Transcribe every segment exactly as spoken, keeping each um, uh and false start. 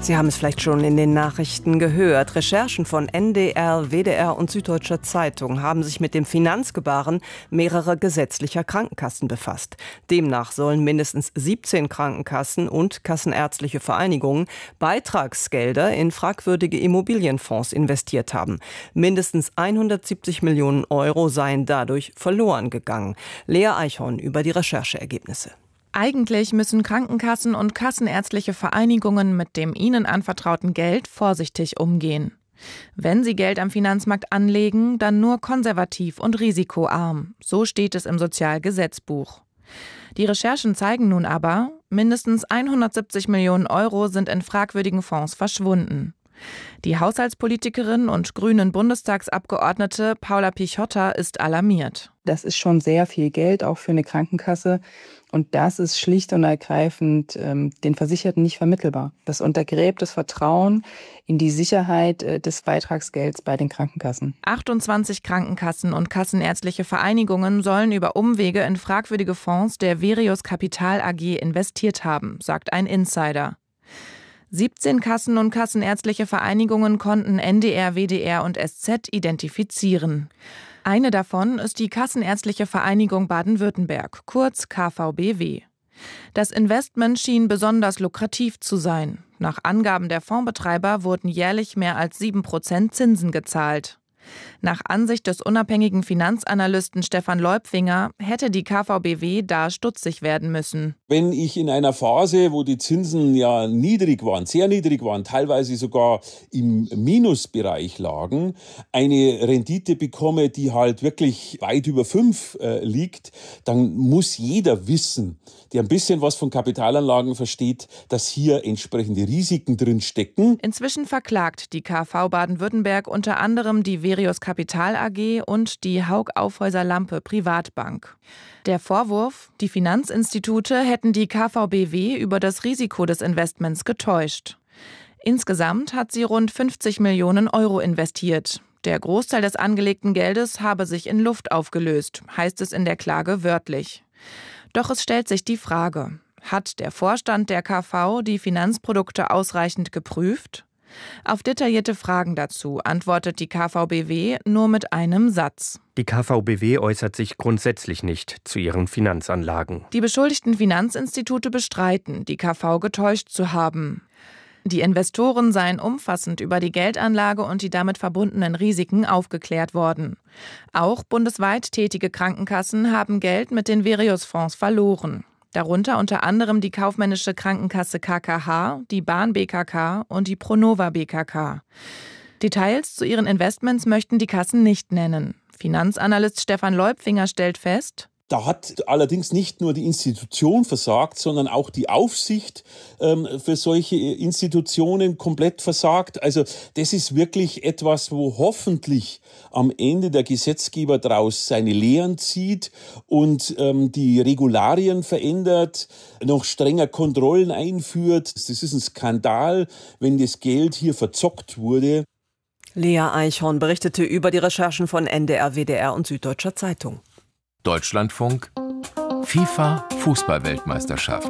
Sie haben es vielleicht schon in den Nachrichten gehört. Recherchen von N D R, W D R und Süddeutscher Zeitung haben sich mit dem Finanzgebaren mehrerer gesetzlicher Krankenkassen befasst. Demnach sollen mindestens siebzehn Krankenkassen und kassenärztliche Vereinigungen Beitragsgelder in fragwürdige Immobilienfonds investiert haben. Mindestens hundertsiebzig Millionen Euro seien dadurch verloren gegangen. Lea Eichhorn über die Rechercheergebnisse. Eigentlich müssen Krankenkassen und kassenärztliche Vereinigungen mit dem ihnen anvertrauten Geld vorsichtig umgehen. Wenn sie Geld am Finanzmarkt anlegen, dann nur konservativ und risikoarm. So steht es im Sozialgesetzbuch. Die Recherchen zeigen nun aber, mindestens hundertsiebzig Millionen Euro sind in fragwürdigen Fonds verschwunden. Die Haushaltspolitikerin und grünen Bundestagsabgeordnete Paula Pichotta ist alarmiert. Das ist schon sehr viel Geld, auch für eine Krankenkasse. Und das ist schlicht und ergreifend ähm, den Versicherten nicht vermittelbar. Das untergräbt das Vertrauen in die Sicherheit äh, des Beitragsgelds bei den Krankenkassen. achtundzwanzig Krankenkassen und kassenärztliche Vereinigungen sollen über Umwege in fragwürdige Fonds der Verius Capital A G investiert haben, sagt ein Insider. siebzehn Kassen und kassenärztliche Vereinigungen konnten N D R, W D R und S Z identifizieren. Eine davon ist die Kassenärztliche Vereinigung Baden-Württemberg, kurz K V B W. Das Investment schien besonders lukrativ zu sein. Nach Angaben der Fondsbetreiber wurden jährlich mehr als sieben Prozent Zinsen gezahlt. Nach Ansicht des unabhängigen Finanzanalysten Stefan Leupfinger hätte die K V B W da stutzig werden müssen. Wenn ich in einer Phase, wo die Zinsen ja niedrig waren, sehr niedrig waren, teilweise sogar im Minusbereich lagen, eine Rendite bekomme, die halt wirklich weit über fünf äh, liegt, dann muss jeder wissen, der ein bisschen was von Kapitalanlagen versteht, dass hier entsprechende Risiken drin stecken. Inzwischen verklagt die K V Baden-Württemberg unter anderem die Verius Capital A G und die Haug Aufhäuser Lampe Privatbank. Der Vorwurf, die Finanzinstitute hätten die K V B W über das Risiko des Investments getäuscht. Insgesamt hat sie rund fünfzig Millionen Euro investiert. Der Großteil des angelegten Geldes habe sich in Luft aufgelöst, heißt es in der Klage wörtlich. Doch es stellt sich die Frage, hat der Vorstand der K V die Finanzprodukte ausreichend geprüft? Auf detaillierte Fragen dazu antwortet die K V B W nur mit einem Satz. Die K V B W äußert sich grundsätzlich nicht zu ihren Finanzanlagen. Die beschuldigten Finanzinstitute bestreiten, die K V getäuscht zu haben. Die Investoren seien umfassend über die Geldanlage und die damit verbundenen Risiken aufgeklärt worden. Auch bundesweit tätige Krankenkassen haben Geld mit den Verius-Fonds verloren. Darunter unter anderem die kaufmännische Krankenkasse K K H, die Bahn B K K und die Pronova B K K. Details zu ihren Investments möchten die Kassen nicht nennen. Finanzanalyst Stefan Leupfinger stellt fest: Da hat allerdings nicht nur die Institution versagt, sondern auch die Aufsicht ähm, für solche Institutionen komplett versagt. Also das ist wirklich etwas, wo hoffentlich am Ende der Gesetzgeber daraus seine Lehren zieht und ähm, die Regularien verändert, noch strenger Kontrollen einführt. Das ist ein Skandal, wenn das Geld hier verzockt wurde. Lea Eichhorn berichtete über die Recherchen von N D R, W D R und Süddeutscher Zeitung. Deutschlandfunk FIFA Fußballweltmeisterschaft.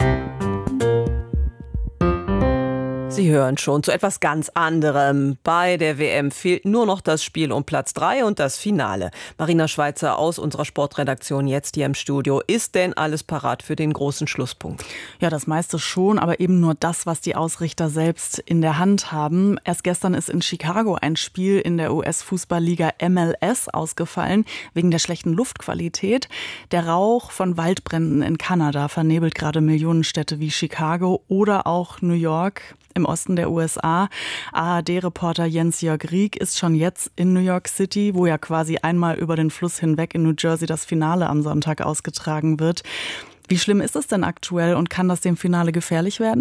Sie hören schon zu etwas ganz anderem. Bei der W M fehlt nur noch das Spiel um Platz drei und das Finale. Marina Schweizer aus unserer Sportredaktion jetzt hier im Studio. Ist denn alles parat für den großen Schlusspunkt? Ja, das meiste schon, aber eben nur das, was die Ausrichter selbst in der Hand haben. Erst gestern ist in Chicago ein Spiel in der U S-Fußballliga M L S ausgefallen, wegen der schlechten Luftqualität. Der Rauch von Waldbränden in Kanada vernebelt gerade Millionenstädte wie Chicago oder auch New York im Osten der U S A. A R D-Reporter Jens-Jörg Rieck ist schon jetzt in New York City, wo ja quasi einmal über den Fluss hinweg in New Jersey das Finale am Sonntag ausgetragen wird. Wie schlimm ist es denn aktuell und kann das dem Finale gefährlich werden?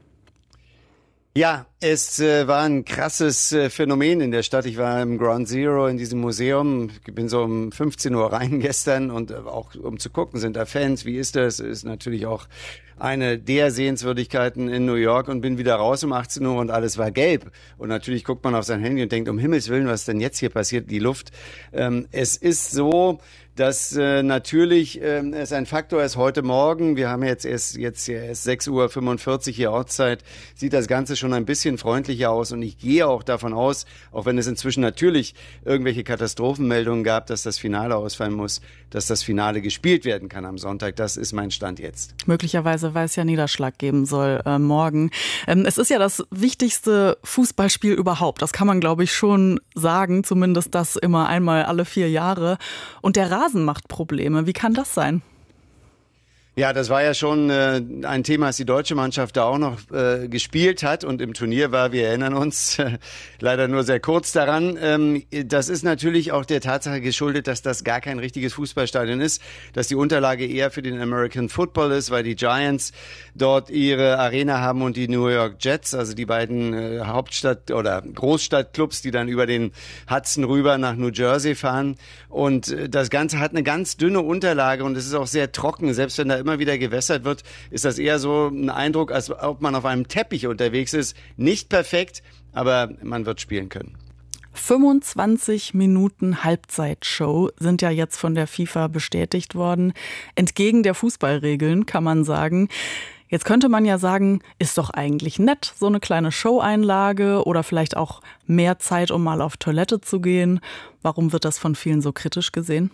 Ja, es äh, war ein krasses äh, Phänomen in der Stadt. Ich war im Ground Zero in diesem Museum. Ich bin so um fünfzehn Uhr rein gestern und äh, auch um zu gucken, sind da Fans, wie ist das? Ist natürlich auch eine der Sehenswürdigkeiten in New York und bin wieder raus um achtzehn Uhr und alles war gelb. Und natürlich guckt man auf sein Handy und denkt, um Himmels Willen, was ist denn jetzt hier passiert? Die Luft. Ähm, es ist so, dass äh, natürlich äh, es ein Faktor ist heute Morgen. Wir haben jetzt erst, jetzt erst sechs Uhr fünfundvierzig hier Ortszeit, sieht das Ganze schon ein bisschen freundlicher aus und ich gehe auch davon aus, auch wenn es inzwischen natürlich irgendwelche Katastrophenmeldungen gab, dass das Finale ausfallen muss, dass das Finale gespielt werden kann am Sonntag. Das ist mein Stand jetzt. Möglicherweise, weil es ja Niederschlag geben soll äh, morgen. Ähm, es ist ja das wichtigste Fußballspiel überhaupt. Das kann man, glaube ich, schon sagen. Zumindest das immer einmal alle vier Jahre. Und der Rasen macht Probleme. Wie kann das sein? Ja, das war ja schon äh, ein Thema, als die deutsche Mannschaft da auch noch äh, gespielt hat und im Turnier war, wir erinnern uns, äh, leider nur sehr kurz daran. Ähm, das ist natürlich auch der Tatsache geschuldet, dass das gar kein richtiges Fußballstadion ist, dass die Unterlage eher für den American Football ist, weil die Giants dort ihre Arena haben und die New York Jets, also die beiden äh, Hauptstadt- oder Großstadtclubs, die dann über den Hudson rüber nach New Jersey fahren. Und äh, das Ganze hat eine ganz dünne Unterlage und es ist auch sehr trocken, selbst wenn da immer wieder gewässert wird, ist das eher so ein Eindruck, als ob man auf einem Teppich unterwegs ist. Nicht perfekt, aber man wird spielen können. fünfundzwanzig Minuten Halbzeitshow sind ja jetzt von der FIFA bestätigt worden. Entgegen der Fußballregeln, kann man sagen. Jetzt könnte man ja sagen, ist doch eigentlich nett, so eine kleine Showeinlage oder vielleicht auch mehr Zeit, um mal auf Toilette zu gehen. Warum wird das von vielen so kritisch gesehen?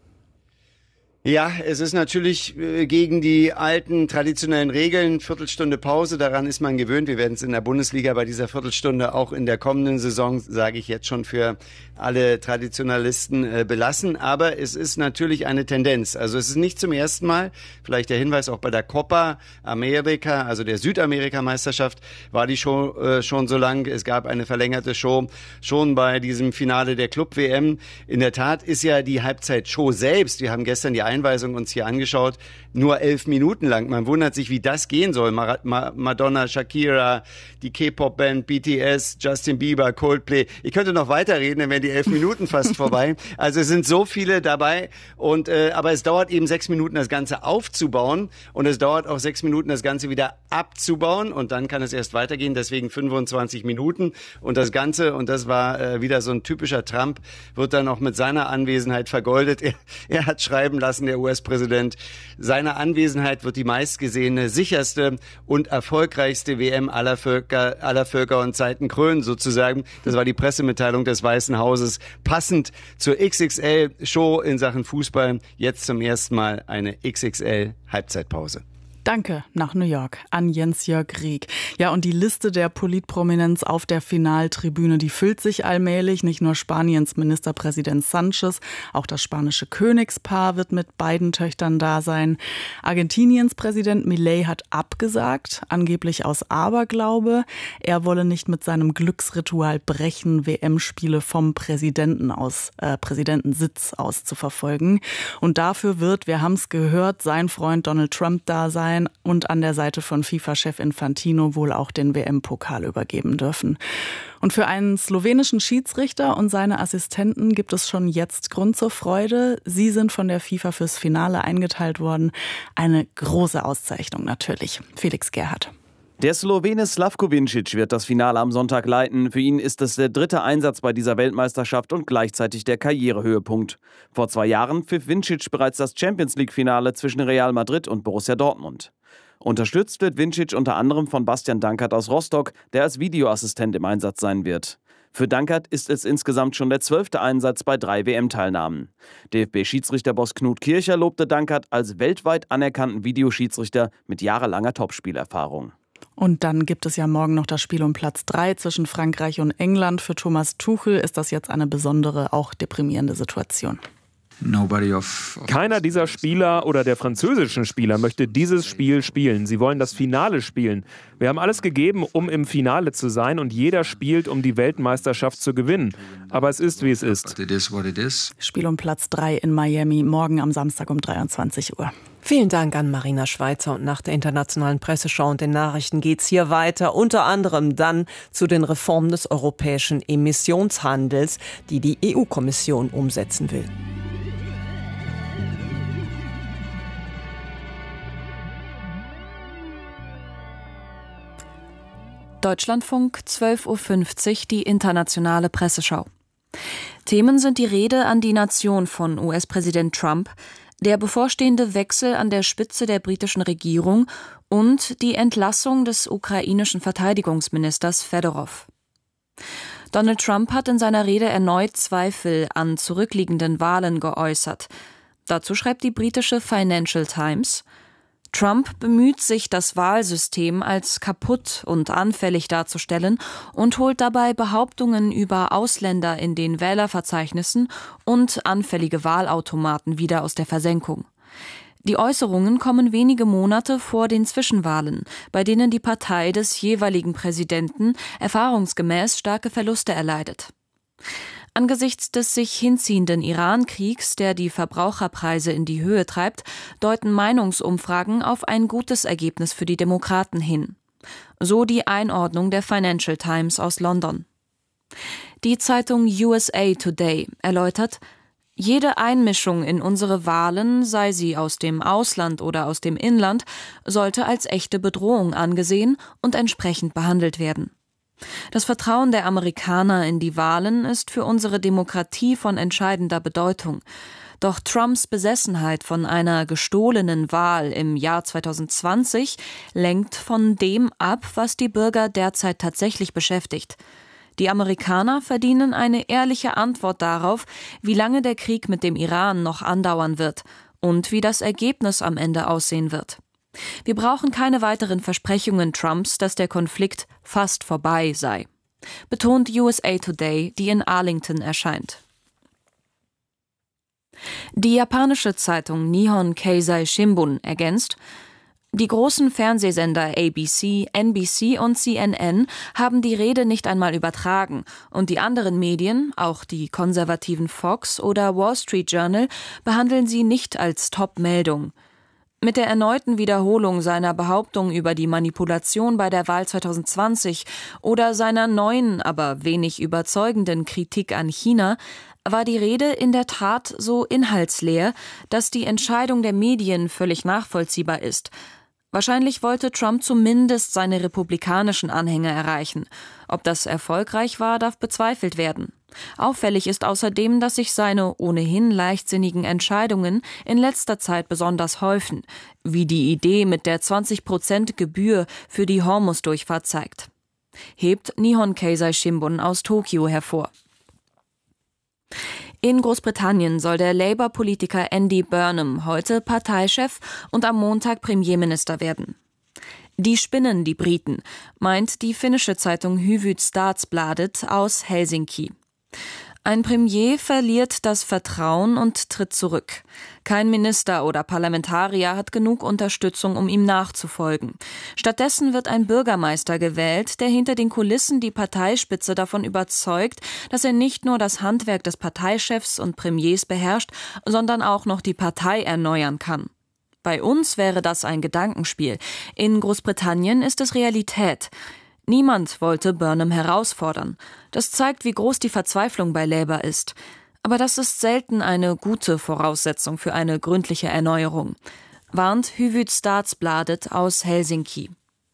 Ja, es ist natürlich äh, gegen die alten traditionellen Regeln, Viertelstunde Pause, daran ist man gewöhnt. Wir werden es in der Bundesliga bei dieser Viertelstunde auch in der kommenden Saison, sage ich jetzt schon, für alle Traditionalisten äh, belassen. Aber es ist natürlich eine Tendenz. Also es ist nicht zum ersten Mal, vielleicht der Hinweis auch bei der Copa America, also der Südamerika-Meisterschaft, war die Show äh, schon so lang. Es gab eine verlängerte Show schon bei diesem Finale der Club-W M. In der Tat ist ja die Halbzeitshow selbst, wir haben gestern die Einweisung uns hier angeschaut, nur elf Minuten lang. Man wundert sich, wie das gehen soll. Mar- Ma- Madonna, Shakira, die K-Pop-Band, B T S, Justin Bieber, Coldplay. Ich könnte noch weiterreden, dann wären die elf Minuten fast vorbei. Also es sind so viele dabei. Und äh, aber es dauert eben sechs Minuten, das Ganze aufzubauen. Und es dauert auch sechs Minuten, das Ganze wieder abzubauen. Und dann kann es erst weitergehen. Deswegen fünfundzwanzig Minuten. Und das Ganze, und das war äh, wieder so ein typischer Trump, wird dann auch mit seiner Anwesenheit vergoldet. Er, er hat schreiben lassen, der U S-Präsident, seine Anwesenheit wird die meistgesehene, sicherste und erfolgreichste W M aller Völker, aller Völker und Zeiten krönen, sozusagen. Das war die Pressemitteilung des Weißen Hauses. Passend zur X X L-Show in Sachen Fußball. Jetzt zum ersten Mal eine X X L-Halbzeitpause. Danke nach New York an Jens-Jörg Rieck. Ja, und die Liste der Politprominenz auf der Finaltribüne, die füllt sich allmählich. Nicht nur Spaniens Ministerpräsident Sanchez, auch das spanische Königspaar wird mit beiden Töchtern da sein. Argentiniens Präsident Milei hat abgesagt, angeblich aus Aberglaube. Er wolle nicht mit seinem Glücksritual brechen, W M-Spiele vom Präsidenten aus, äh, Präsidentensitz aus zu verfolgen. Und dafür wird, wir haben es gehört, sein Freund Donald Trump da sein und an der Seite von FIFA-Chef Infantino wohl auch den W M-Pokal übergeben dürfen. Und für einen slowenischen Schiedsrichter und seine Assistenten gibt es schon jetzt Grund zur Freude. Sie sind von der FIFA fürs Finale eingeteilt worden. Eine große Auszeichnung natürlich. Felix Gerhardt. Der Slowene Slavko Vincic wird das Finale am Sonntag leiten. Für ihn ist es der dritte Einsatz bei dieser Weltmeisterschaft und gleichzeitig der Karrierehöhepunkt. Vor zwei Jahren pfiff Vincic bereits das Champions-League-Finale zwischen Real Madrid und Borussia Dortmund. Unterstützt wird Vincic unter anderem von Bastian Dankert aus Rostock, der als Videoassistent im Einsatz sein wird. Für Dankert ist es insgesamt schon der zwölfte Einsatz bei drei W M-Teilnahmen. D F B-Schiedsrichterboss Knut Kircher lobte Dankert als weltweit anerkannten Videoschiedsrichter mit jahrelanger Topspielerfahrung. Und dann gibt es ja morgen noch das Spiel um Platz drei zwischen Frankreich und England. Für Thomas Tuchel ist das jetzt eine besondere, auch deprimierende Situation. Keiner dieser Spieler oder der französischen Spieler möchte dieses Spiel spielen. Sie wollen das Finale spielen. Wir haben alles gegeben, um im Finale zu sein, und jeder spielt, um die Weltmeisterschaft zu gewinnen. Aber es ist, wie es ist. Spiel um Platz drei in Miami, morgen am Samstag um dreiundzwanzig Uhr. Vielen Dank an Marina Schweizer. Und nach der internationalen Presseschau und den Nachrichten geht's hier weiter. Unter anderem dann zu den Reformen des europäischen Emissionshandels, die die E U-Kommission umsetzen will. Deutschlandfunk, zwölf Uhr fünfzig, die internationale Presseschau. Themen sind die Rede an die Nation von U S-Präsident Trump, der bevorstehende Wechsel an der Spitze der britischen Regierung und die Entlassung des ukrainischen Verteidigungsministers Fedorov. Donald Trump hat in seiner Rede erneut Zweifel an zurückliegenden Wahlen geäußert. Dazu schreibt die britische Financial Times: Trump bemüht sich, das Wahlsystem als kaputt und anfällig darzustellen und holt dabei Behauptungen über Ausländer in den Wählerverzeichnissen und anfällige Wahlautomaten wieder aus der Versenkung. Die Äußerungen kommen wenige Monate vor den Zwischenwahlen, bei denen die Partei des jeweiligen Präsidenten erfahrungsgemäß starke Verluste erleidet. Angesichts des sich hinziehenden Iran-Kriegs, der die Verbraucherpreise in die Höhe treibt, deuten Meinungsumfragen auf ein gutes Ergebnis für die Demokraten hin. So die Einordnung der Financial Times aus London. Die Zeitung U S A Today erläutert: Jede Einmischung in unsere Wahlen, sei sie aus dem Ausland oder aus dem Inland, sollte als echte Bedrohung angesehen und entsprechend behandelt werden. Das Vertrauen der Amerikaner in die Wahlen ist für unsere Demokratie von entscheidender Bedeutung. Doch Trumps Besessenheit von einer gestohlenen Wahl im Jahr zwanzig zwanzig lenkt von dem ab, was die Bürger derzeit tatsächlich beschäftigt. Die Amerikaner verdienen eine ehrliche Antwort darauf, wie lange der Krieg mit dem Iran noch andauern wird und wie das Ergebnis am Ende aussehen wird. Wir brauchen keine weiteren Versprechungen Trumps, dass der Konflikt fast vorbei sei, betont U S A Today, die in Arlington erscheint. Die japanische Zeitung Nihon Keizai Shimbun ergänzt: Die großen Fernsehsender A B C, N B C und C N N haben die Rede nicht einmal übertragen und die anderen Medien, auch die konservativen Fox oder Wall Street Journal, behandeln sie nicht als Top-Meldung. Mit der erneuten Wiederholung seiner Behauptung über die Manipulation bei der Wahl zwanzig zwanzig oder seiner neuen, aber wenig überzeugenden Kritik an China war die Rede in der Tat so inhaltsleer, dass die Entscheidung der Medien völlig nachvollziehbar ist. Wahrscheinlich wollte Trump zumindest seine republikanischen Anhänger erreichen. Ob das erfolgreich war, darf bezweifelt werden. Auffällig ist außerdem, dass sich seine ohnehin leichtsinnigen Entscheidungen in letzter Zeit besonders häufen, wie die Idee mit der zwanzig Prozent Gebühr für die Hormuz-Durchfahrt zeigt. Hebt Nihon Keizai Shimbun aus Tokio hervor. In Großbritannien soll der Labour-Politiker Andy Burnham heute Parteichef und am Montag Premierminister werden. Die spinnen, die Briten, meint die finnische Zeitung Hufvudstadsbladet aus Helsinki. Ein Premier verliert das Vertrauen und tritt zurück. Kein Minister oder Parlamentarier hat genug Unterstützung, um ihm nachzufolgen. Stattdessen wird ein Bürgermeister gewählt, der hinter den Kulissen die Parteispitze davon überzeugt, dass er nicht nur das Handwerk des Parteichefs und Premiers beherrscht, sondern auch noch die Partei erneuern kann. Bei uns wäre das ein Gedankenspiel. In Großbritannien ist es Realität. Niemand wollte Burnham herausfordern. Das zeigt, wie groß die Verzweiflung bei Labour ist. Aber das ist selten eine gute Voraussetzung für eine gründliche Erneuerung, warnt Hufvudstadsbladet aus Helsinki.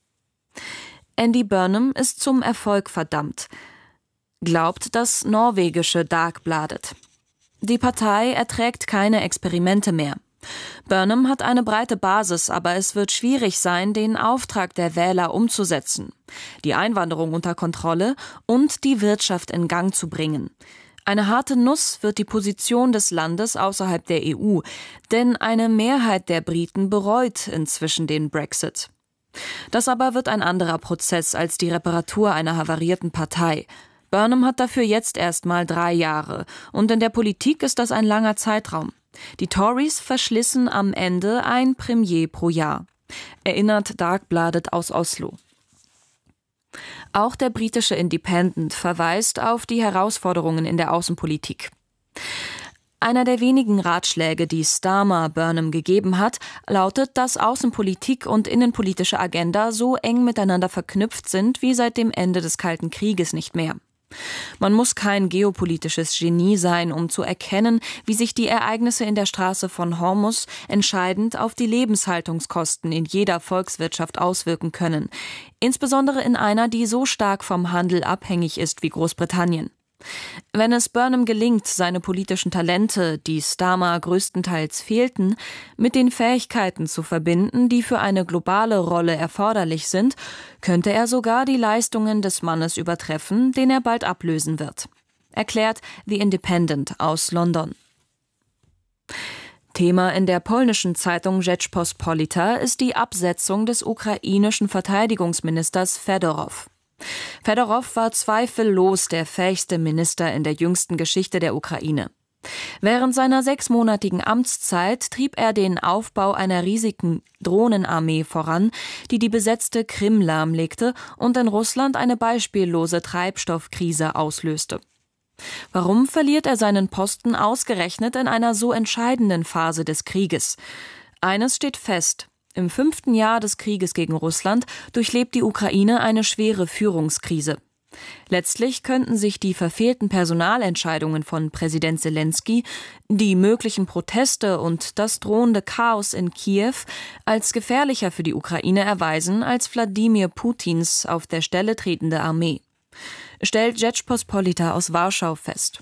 Andy Burnham ist zum Erfolg verdammt, glaubt das norwegische Dagbladet. Die Partei erträgt keine Experimente mehr. Burnham hat eine breite Basis, aber es wird schwierig sein, den Auftrag der Wähler umzusetzen, die Einwanderung unter Kontrolle und die Wirtschaft in Gang zu bringen. Eine harte Nuss wird die Position des Landes außerhalb der E U, denn eine Mehrheit der Briten bereut inzwischen den Brexit. Das aber wird ein anderer Prozess als die Reparatur einer havarierten Partei. Burnham hat dafür jetzt erst mal drei Jahre und in der Politik ist das ein langer Zeitraum. Die Tories verschlissen am Ende ein Premier pro Jahr, erinnert Dagbladet aus Oslo. Auch der britische Independent verweist auf die Herausforderungen in der Außenpolitik. Einer der wenigen Ratschläge, die Starmer Burnham gegeben hat, lautet, dass Außenpolitik und innenpolitische Agenda so eng miteinander verknüpft sind wie seit dem Ende des Kalten Krieges nicht mehr. Man muss kein geopolitisches Genie sein, um zu erkennen, wie sich die Ereignisse in der Straße von Hormuz entscheidend auf die Lebenshaltungskosten in jeder Volkswirtschaft auswirken können, insbesondere in einer, die so stark vom Handel abhängig ist wie Großbritannien. Wenn es Burnham gelingt, seine politischen Talente, die Starmer größtenteils fehlten, mit den Fähigkeiten zu verbinden, die für eine globale Rolle erforderlich sind, könnte er sogar die Leistungen des Mannes übertreffen, den er bald ablösen wird. Erklärt The Independent aus London. Thema in der polnischen Zeitung Rzeczpospolita ist die Absetzung des ukrainischen Verteidigungsministers Fedorow. Fedorow war zweifellos der fähigste Minister in der jüngsten Geschichte der Ukraine. Während seiner sechsmonatigen Amtszeit trieb er den Aufbau einer riesigen Drohnenarmee voran, die die besetzte Krim lahmlegte und in Russland eine beispiellose Treibstoffkrise auslöste. Warum verliert er seinen Posten ausgerechnet in einer so entscheidenden Phase des Krieges? Eines steht fest: Im fünften Jahr des Krieges gegen Russland durchlebt die Ukraine eine schwere Führungskrise. Letztlich könnten sich die verfehlten Personalentscheidungen von Präsident Selenskyj, die möglichen Proteste und das drohende Chaos in Kiew als gefährlicher für die Ukraine erweisen als Wladimir Putins auf der Stelle tretende Armee, stellt Rzeczpospolita aus Warschau fest.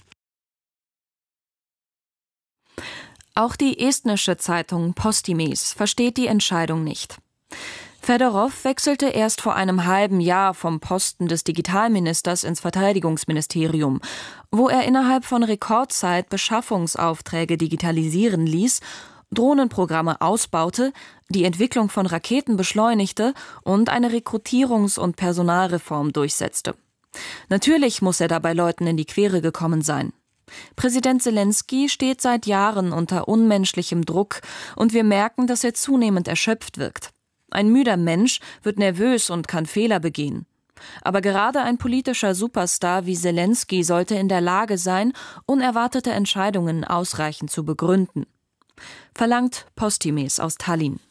Auch die estnische Zeitung Postimees versteht die Entscheidung nicht. Fedorow wechselte erst vor einem halben Jahr vom Posten des Digitalministers ins Verteidigungsministerium, wo er innerhalb von Rekordzeit Beschaffungsaufträge digitalisieren ließ, Drohnenprogramme ausbaute, die Entwicklung von Raketen beschleunigte und eine Rekrutierungs- und Personalreform durchsetzte. Natürlich muss er dabei Leuten in die Quere gekommen sein. Präsident Selenskyj steht seit Jahren unter unmenschlichem Druck und wir merken, dass er zunehmend erschöpft wirkt. Ein müder Mensch wird nervös und kann Fehler begehen. Aber gerade ein politischer Superstar wie Selenskyj sollte in der Lage sein, unerwartete Entscheidungen ausreichend zu begründen. Verlangt Postimees aus Tallinn.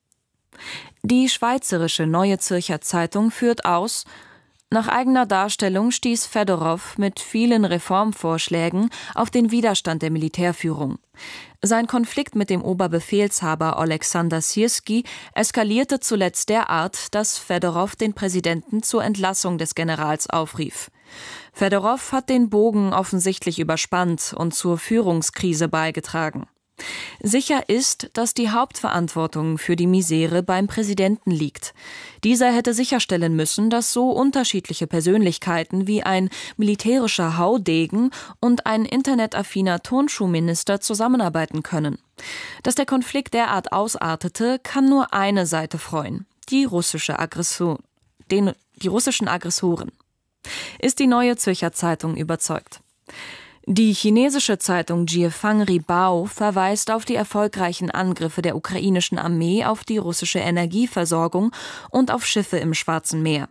Die schweizerische Neue Zürcher Zeitung führt aus: Nach eigener Darstellung stieß Fedorow mit vielen Reformvorschlägen auf den Widerstand der Militärführung. Sein Konflikt mit dem Oberbefehlshaber Oleksandr Syrski eskalierte zuletzt derart, dass Fedorow den Präsidenten zur Entlassung des Generals aufrief. Fedorow hat den Bogen offensichtlich überspannt und zur Führungskrise beigetragen. Sicher ist, dass die Hauptverantwortung für die Misere beim Präsidenten liegt. Dieser hätte sicherstellen müssen, dass so unterschiedliche Persönlichkeiten wie ein militärischer Haudegen und ein internetaffiner Turnschuhminister zusammenarbeiten können. Dass der Konflikt derart ausartete, kann nur eine Seite freuen: die russische Aggression, den, die russischen Aggressoren. Ist die Neue Zürcher Zeitung überzeugt. Die chinesische Zeitung Jiefang Ribao verweist auf die erfolgreichen Angriffe der ukrainischen Armee auf die russische Energieversorgung und auf Schiffe im Schwarzen Meer.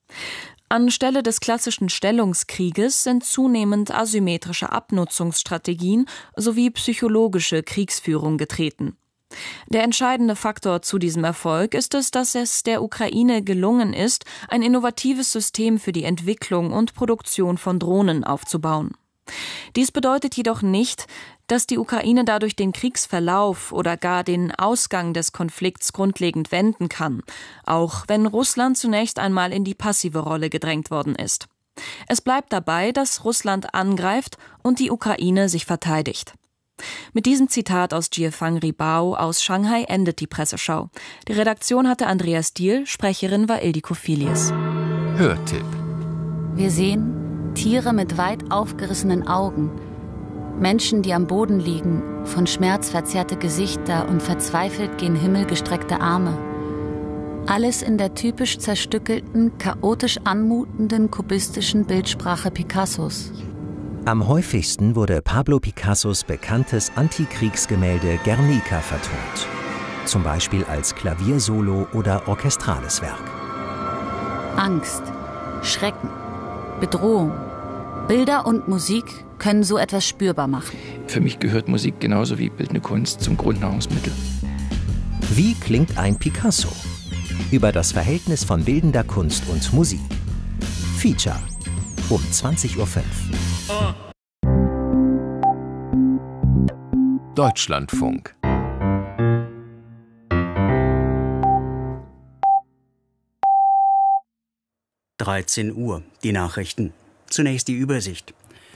Anstelle des klassischen Stellungskrieges sind zunehmend asymmetrische Abnutzungsstrategien sowie psychologische Kriegsführung getreten. Der entscheidende Faktor zu diesem Erfolg ist es, dass es der Ukraine gelungen ist, ein innovatives System für die Entwicklung und Produktion von Drohnen aufzubauen. Dies bedeutet jedoch nicht, dass die Ukraine dadurch den Kriegsverlauf oder gar den Ausgang des Konflikts grundlegend wenden kann, auch wenn Russland zunächst einmal in die passive Rolle gedrängt worden ist. Es bleibt dabei, dass Russland angreift und die Ukraine sich verteidigt. Mit diesem Zitat aus Jiefang Ribao aus Shanghai endet die Presseschau. Die Redaktion hatte Andreas Diehl, Sprecherin war Ildiko Filius. Hörtipp. Wir sehen Tiere mit weit aufgerissenen Augen, Menschen, die am Boden liegen, von Schmerz verzerrte Gesichter und verzweifelt gen Himmel gestreckte Arme. Alles in der typisch zerstückelten, chaotisch anmutenden kubistischen Bildsprache Picassos. Am häufigsten wurde Pablo Picassos bekanntes Antikriegsgemälde Guernica vertont, zum Beispiel als Klaviersolo oder orchestrales Werk. Angst, Schrecken, Bedrohung. Bilder und Musik können so etwas spürbar machen. Für mich gehört Musik genauso wie bildende Kunst zum Grundnahrungsmittel. Wie klingt ein Picasso? Über das Verhältnis von bildender Kunst und Musik. Feature um zwanzig Uhr fünf. Deutschlandfunk. dreizehn Uhr, die Nachrichten. Zunächst die Übersicht.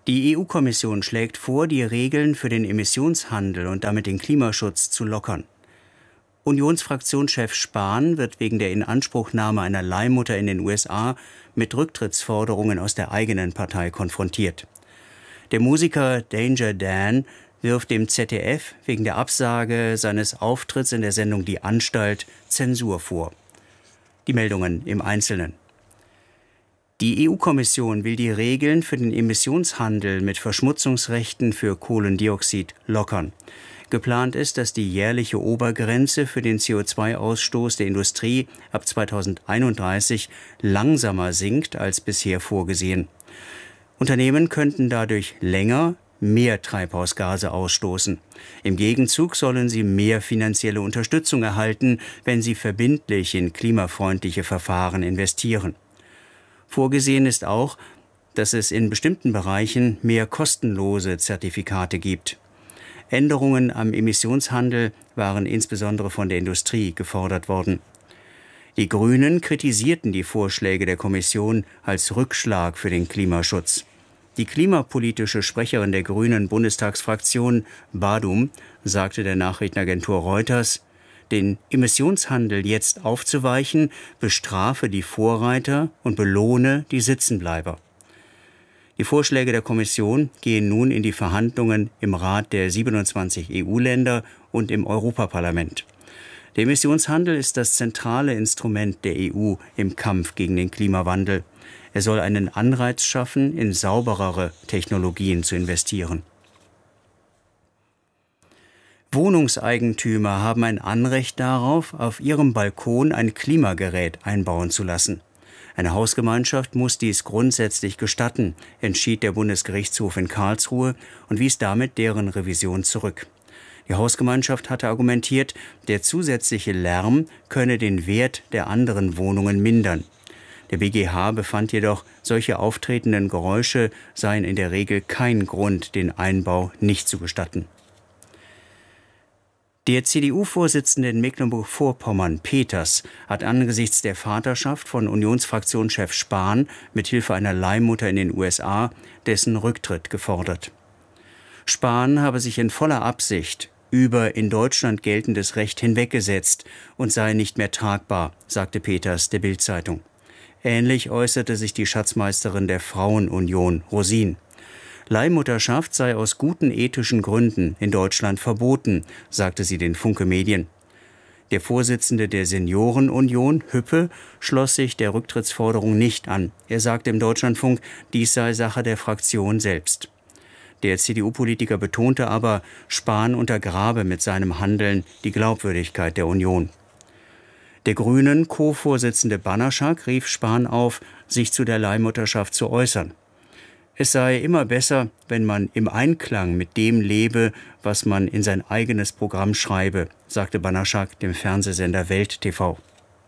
Die E U-Kommission schlägt vor, die Regeln für den Emissionshandel und damit den Klimaschutz zu lockern. Unionsfraktionschef Spahn wird wegen der Inanspruchnahme einer Leihmutter in den U S A mit Rücktrittsforderungen aus der eigenen Partei konfrontiert. Der Musiker Danger Dan wirft dem Z D F wegen der Absage seines Auftritts in der Sendung Die Anstalt Zensur vor. Die Meldungen im Einzelnen. Die E U-Kommission will die Regeln für den Emissionshandel mit Verschmutzungsrechten für Kohlendioxid lockern. Geplant ist, dass die jährliche Obergrenze für den C O zwei Ausstoß der Industrie ab zweitausendeinunddreißig langsamer sinkt als bisher vorgesehen. Unternehmen könnten dadurch länger mehr Treibhausgase ausstoßen. Im Gegenzug sollen sie mehr finanzielle Unterstützung erhalten, wenn sie verbindlich in klimafreundliche Verfahren investieren. Vorgesehen ist auch, dass es in bestimmten Bereichen mehr kostenlose Zertifikate gibt. Änderungen am Emissionshandel waren insbesondere von der Industrie gefordert worden. Die Grünen kritisierten die Vorschläge der Kommission als Rückschlag für den Klimaschutz. Die klimapolitische Sprecherin der Grünen Bundestagsfraktion, Badum, sagte der Nachrichtenagentur Reuters, den Emissionshandel jetzt aufzuweichen, bestrafe die Vorreiter und belohne die Sitzenbleiber. Die Vorschläge der Kommission gehen nun in die Verhandlungen im Rat der siebenundzwanzig E U-Länder und im Europaparlament. Der Emissionshandel ist das zentrale Instrument der E U im Kampf gegen den Klimawandel. Er soll einen Anreiz schaffen, in sauberere Technologien zu investieren. Wohnungseigentümer haben ein Anrecht darauf, auf ihrem Balkon ein Klimagerät einbauen zu lassen. Eine Hausgemeinschaft muss dies grundsätzlich gestatten, entschied der Bundesgerichtshof in Karlsruhe und wies damit deren Revision zurück. Die Hausgemeinschaft hatte argumentiert, der zusätzliche Lärm könne den Wert der anderen Wohnungen mindern. Der B G H befand jedoch, solche auftretenden Geräusche seien in der Regel kein Grund, den Einbau nicht zu gestatten. Der C D U-Vorsitzende in Mecklenburg-Vorpommern, Peters, hat angesichts der Vaterschaft von Unionsfraktionschef Spahn mithilfe einer Leihmutter in den U S A dessen Rücktritt gefordert. Spahn habe sich in voller Absicht über in Deutschland geltendes Recht hinweggesetzt und sei nicht mehr tragbar, sagte Peters der Bild-Zeitung. Ähnlich äußerte sich die Schatzmeisterin der Frauenunion, Rosin. Leihmutterschaft sei aus guten ethischen Gründen in Deutschland verboten, sagte sie den Funke Medien. Der Vorsitzende der Seniorenunion, Hüppe, schloss sich der Rücktrittsforderung nicht an. Er sagte im Deutschlandfunk, dies sei Sache der Fraktion selbst. Der C D U-Politiker betonte aber, Spahn untergrabe mit seinem Handeln die Glaubwürdigkeit der Union. Der Grünen Co-Vorsitzende Banaschak rief Spahn auf, sich zu der Leihmutterschaft zu äußern. Es sei immer besser, wenn man im Einklang mit dem lebe, was man in sein eigenes Programm schreibe, sagte Banaschak dem Fernsehsender Welt T V.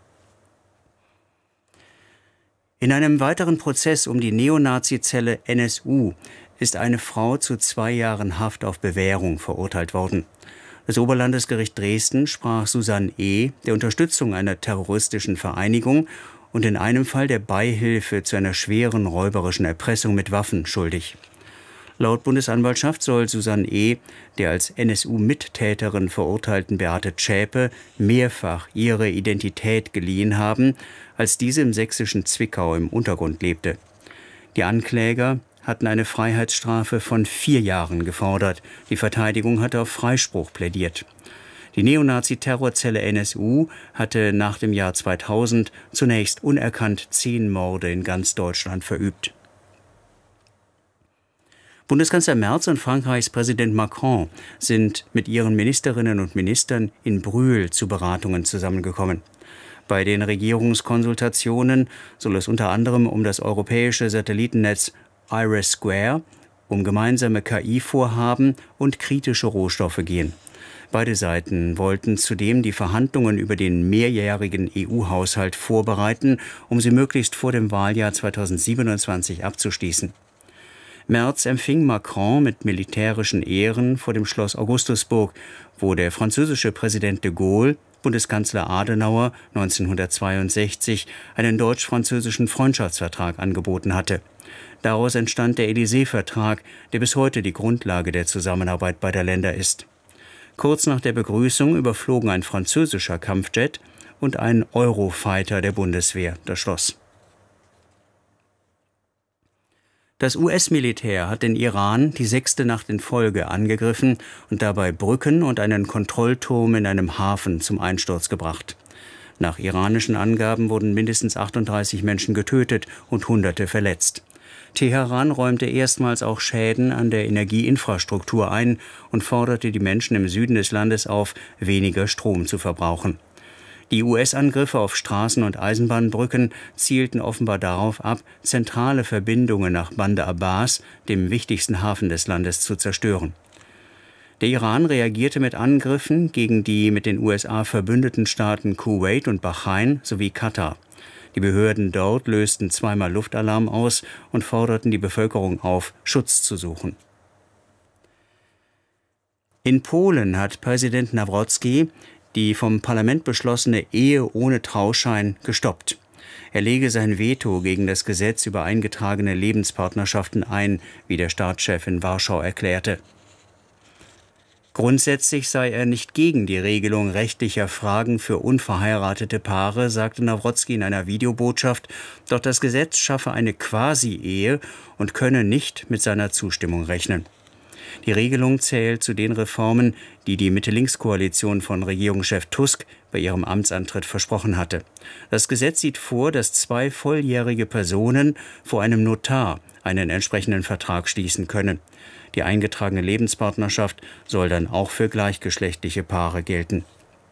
In einem weiteren Prozess um die Neonazi-Zelle N S U ist eine Frau zu zwei Jahren Haft auf Bewährung verurteilt worden. Das Oberlandesgericht Dresden sprach Susanne E. der Unterstützung einer terroristischen Vereinigung und in einem Fall der Beihilfe zu einer schweren räuberischen Erpressung mit Waffen schuldig. Laut Bundesanwaltschaft soll Susanne E. der als N S U-Mittäterin verurteilten Beate Zschäpe mehrfach ihre Identität geliehen haben, als diese im sächsischen Zwickau im Untergrund lebte. Die Ankläger hatten eine Freiheitsstrafe von vier Jahren gefordert. Die Verteidigung hatte auf Freispruch plädiert. Die Neonazi-Terrorzelle N S U hatte nach dem Jahr zweitausend zunächst unerkannt zehn Morde in ganz Deutschland verübt. Bundeskanzler Merz und Frankreichs Präsident Macron sind mit ihren Ministerinnen und Ministern in Brühl zu Beratungen zusammengekommen. Bei den Regierungskonsultationen soll es unter anderem um das europäische Satellitennetz IRIS-Square, um gemeinsame K I-Vorhaben und kritische Rohstoffe gehen. Beide Seiten wollten zudem die Verhandlungen über den mehrjährigen E U-Haushalt vorbereiten, um sie möglichst vor dem Wahljahr zweitausendsiebenundzwanzig abzuschließen. Merz empfing Macron mit militärischen Ehren vor dem Schloss Augustusburg, wo der französische Präsident de Gaulle Bundeskanzler Adenauer neunzehnhundertzweiundsechzig einen deutsch-französischen Freundschaftsvertrag angeboten hatte. Daraus entstand der Élysée-Vertrag, der bis heute die Grundlage der Zusammenarbeit beider Länder ist. Kurz nach der Begrüßung überflogen ein französischer Kampfjet und ein Eurofighter der Bundeswehr das Schloss. Das U S-Militär hat den Iran die sechste Nacht in Folge angegriffen und dabei Brücken und einen Kontrollturm in einem Hafen zum Einsturz gebracht. Nach iranischen Angaben wurden mindestens achtunddreißig Menschen getötet und Hunderte verletzt. Teheran räumte erstmals auch Schäden an der Energieinfrastruktur ein und forderte die Menschen im Süden des Landes auf, weniger Strom zu verbrauchen. Die U S-Angriffe auf Straßen- und Eisenbahnbrücken zielten offenbar darauf ab, zentrale Verbindungen nach Bandar Abbas, dem wichtigsten Hafen des Landes, zu zerstören. Der Iran reagierte mit Angriffen gegen die mit den U S A verbündeten Staaten Kuwait und Bahrain sowie Katar. Die Behörden dort lösten zweimal Luftalarm aus und forderten die Bevölkerung auf, Schutz zu suchen. In Polen hat Präsident Nawrocki die vom Parlament beschlossene Ehe ohne Trauschein gestoppt. Er lege sein Veto gegen das Gesetz über eingetragene Lebenspartnerschaften ein, wie der Staatschef in Warschau erklärte. Grundsätzlich sei er nicht gegen die Regelung rechtlicher Fragen für unverheiratete Paare, sagte Nawrocki in einer Videobotschaft, doch das Gesetz schaffe eine Quasi-Ehe und könne nicht mit seiner Zustimmung rechnen. Die Regelung zählt zu den Reformen, die die Mitte-Links-Koalition von Regierungschef Tusk bei ihrem Amtsantritt versprochen hatte. Das Gesetz sieht vor, dass zwei volljährige Personen vor einem Notar einen entsprechenden Vertrag schließen können. Die eingetragene Lebenspartnerschaft soll dann auch für gleichgeschlechtliche Paare gelten.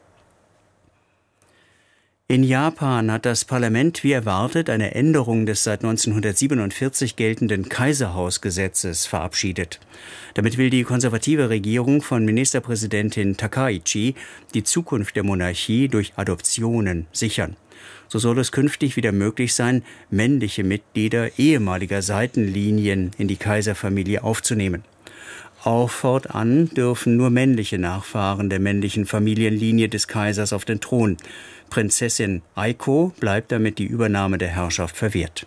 In Japan hat das Parlament wie erwartet eine Änderung des seit neunzehnhundertsiebenundvierzig geltenden Kaiserhausgesetzes verabschiedet. Damit will die konservative Regierung von Ministerpräsidentin Takaichi die Zukunft der Monarchie durch Adoptionen sichern. So soll es künftig wieder möglich sein, männliche Mitglieder ehemaliger Seitenlinien in die Kaiserfamilie aufzunehmen. Auch fortan dürfen nur männliche Nachfahren der männlichen Familienlinie des Kaisers auf den Thron. Prinzessin Aiko bleibt damit die Übernahme der Herrschaft verwehrt.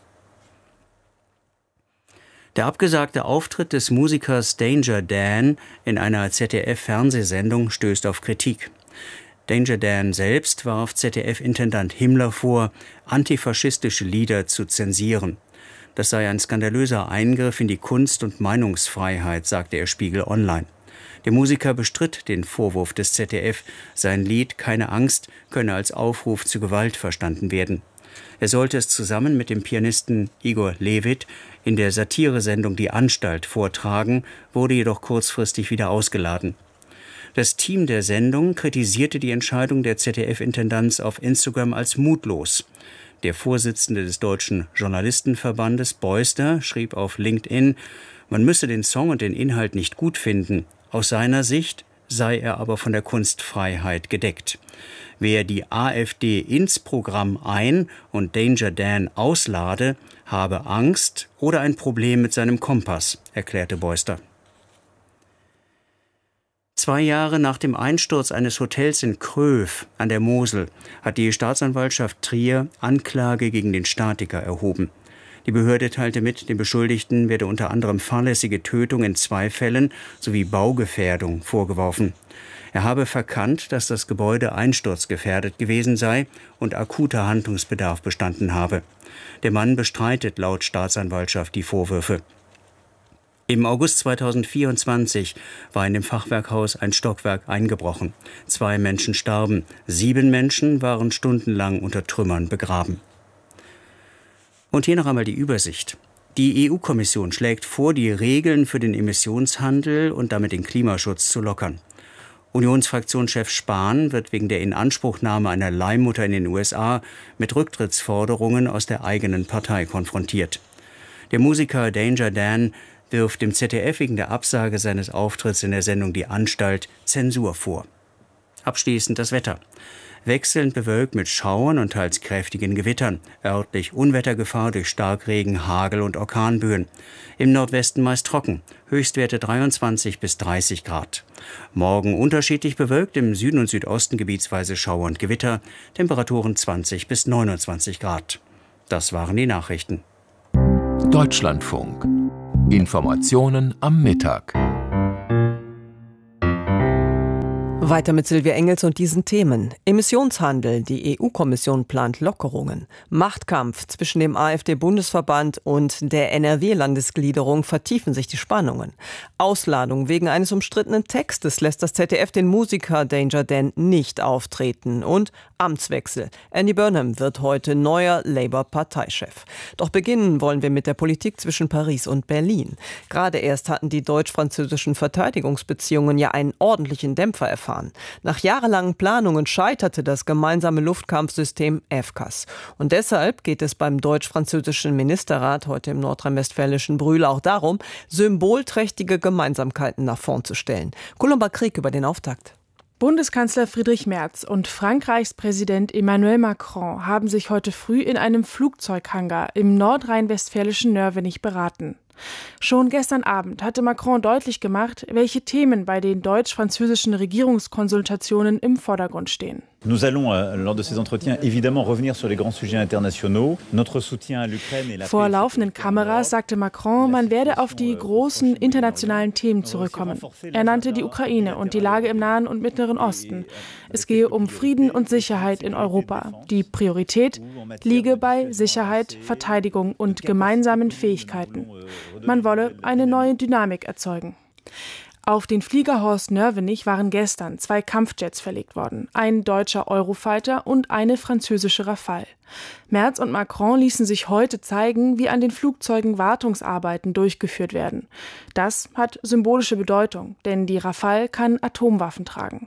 Der abgesagte Auftritt des Musikers Danger Dan in einer Z D F-Fernsehsendung stößt auf Kritik. Danger Dan selbst warf Z D F-Intendant Himmler vor, antifaschistische Lieder zu zensieren. Das sei ein skandalöser Eingriff in die Kunst- und Meinungsfreiheit, sagte er Spiegel Online. Der Musiker bestritt den Vorwurf des Z D F, sein Lied »Keine Angst« könne als Aufruf zu Gewalt verstanden werden. Er sollte es zusammen mit dem Pianisten Igor Levit in der Satiresendung »Die Anstalt« vortragen, wurde jedoch kurzfristig wieder ausgeladen. Das Team der Sendung kritisierte die Entscheidung der Z D F-Intendanz auf Instagram als mutlos. Der Vorsitzende des Deutschen Journalistenverbandes, Beuster, schrieb auf LinkedIn, man müsse den Song und den Inhalt nicht gut finden. Aus seiner Sicht sei er aber von der Kunstfreiheit gedeckt. Wer die AfD ins Programm ein- und Danger Dan auslade, habe Angst oder ein Problem mit seinem Kompass, erklärte Beuster. Zwei Jahre nach dem Einsturz eines Hotels in Kröv an der Mosel hat die Staatsanwaltschaft Trier Anklage gegen den Statiker erhoben. Die Behörde teilte mit, dem Beschuldigten werde unter anderem fahrlässige Tötung in zwei Fällen sowie Baugefährdung vorgeworfen. Er habe verkannt, dass das Gebäude einsturzgefährdet gewesen sei und akuter Handlungsbedarf bestanden habe. Der Mann bestreitet laut Staatsanwaltschaft die Vorwürfe. Im August zweitausendvierundzwanzig war in dem Fachwerkhaus ein Stockwerk eingebrochen. Zwei Menschen starben, sieben Menschen waren stundenlang unter Trümmern begraben. Und hier noch einmal die Übersicht. Die E U-Kommission schlägt vor, die Regeln für den Emissionshandel und damit den Klimaschutz zu lockern. Unionsfraktionschef Spahn wird wegen der Inanspruchnahme einer Leihmutter in den U S A mit Rücktrittsforderungen aus der eigenen Partei konfrontiert. Der Musiker Danger Dan wirft dem Z D F wegen der Absage seines Auftritts in der Sendung Die Anstalt Zensur vor. Abschließend das Wetter. Wechselnd bewölkt mit Schauern und teils kräftigen Gewittern. Örtlich Unwettergefahr durch Starkregen, Hagel und Orkanböen. Im Nordwesten meist trocken. Höchstwerte dreiundzwanzig bis dreißig Grad. Morgen unterschiedlich bewölkt, im Süden und Südosten gebietsweise Schauer und Gewitter. Temperaturen zwanzig bis neunundzwanzig Grad. Das waren die Nachrichten. Deutschlandfunk. Informationen am Mittag. Weiter mit Silvia Engels und diesen Themen. Emissionshandel, die E U-Kommission plant Lockerungen. Machtkampf zwischen dem AfD-Bundesverband und der N R W-Landesgliederung vertiefen sich die Spannungen. Ausladung wegen eines umstrittenen Textes lässt das Z D F den Musiker Danger Dan nicht auftreten. Und Amtswechsel. Andy Burnham wird heute neuer Labour-Parteichef. Doch beginnen wollen wir mit der Politik zwischen Paris und Berlin. Gerade erst hatten die deutsch-französischen Verteidigungsbeziehungen ja einen ordentlichen Dämpfer erfahren. Nach jahrelangen Planungen scheiterte das gemeinsame Luftkampfsystem F C A S. Und deshalb geht es beim deutsch-französischen Ministerrat heute im nordrhein-westfälischen Brühl auch darum, symbolträchtige Gemeinsamkeiten nach vorn zu stellen. Colomba Krieg über den Auftakt. Bundeskanzler Friedrich Merz und Frankreichs Präsident Emmanuel Macron haben sich heute früh in einem Flugzeughangar im nordrhein-westfälischen Nörvenich beraten. Schon gestern Abend hatte Macron deutlich gemacht, welche Themen bei den deutsch-französischen Regierungskonsultationen im Vordergrund stehen. Nous allons, euh, lors de ces entretiens, évidemment revenir sur les grands sujets internationaux. Notre soutien à l'Ukraine et la Vor laufenden Kameras sagte Macron, man werde auf die großen internationalen Themen zurückkommen. Er nannte die Ukraine und die Lage im Nahen und Mittleren Osten. Es gehe um Frieden und Sicherheit in Europa. Die Priorität liege bei Sicherheit, Verteidigung und gemeinsamen Fähigkeiten. Man wolle eine neue Dynamik erzeugen. Auf den Flieger Horst Nörvenich waren gestern zwei Kampfjets verlegt worden, ein deutscher Eurofighter und eine französische Rafale. Merz und Macron ließen sich heute zeigen, wie an den Flugzeugen Wartungsarbeiten durchgeführt werden. Das hat symbolische Bedeutung, denn die Rafale kann Atomwaffen tragen.